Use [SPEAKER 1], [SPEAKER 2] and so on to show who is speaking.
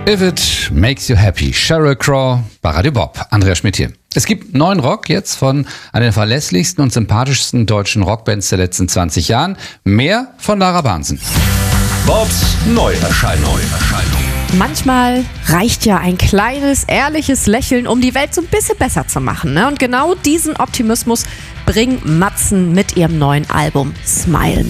[SPEAKER 1] If It Makes You Happy, Sheryl Crow bei Radio Bob. Andreas Schmidt hier. Es gibt neuen Rock jetzt von einer der verlässlichsten und sympathischsten deutschen Rockbands der letzten 20 Jahren. Mehr von Lara Bahnsen.
[SPEAKER 2] Bobs Neuerscheinung.
[SPEAKER 3] Manchmal reicht ja ein kleines, ehrliches Lächeln, um die Welt so ein bisschen besser zu machen, ne? Und genau diesen Optimismus bringen Matzen mit ihrem neuen Album Smilen